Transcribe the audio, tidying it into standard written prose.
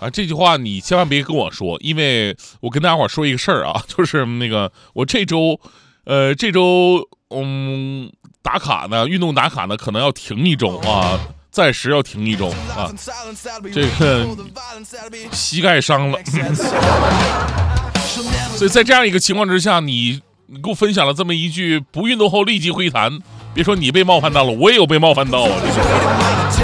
啊，这句话你千万别跟我说，因为我跟大家伙说一个事儿啊，就是那个我这周打卡呢，运动打卡呢，可能要停一周啊，暂时要停一周啊，这个膝盖伤了，所以在这样一个情况之下，你给我分享了这么一句不运动后立即回弹，别说你被冒犯到了，我也有被冒犯到啊。